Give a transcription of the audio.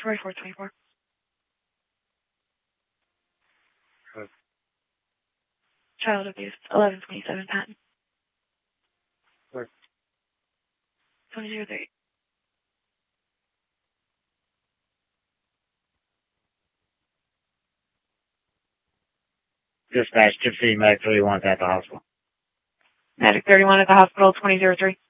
Laboratory 424. Child abuse, 1127 Patton. 2003. Dispatch, Tip City Medic 31 at the hospital. Medic 31 at the hospital, 2003.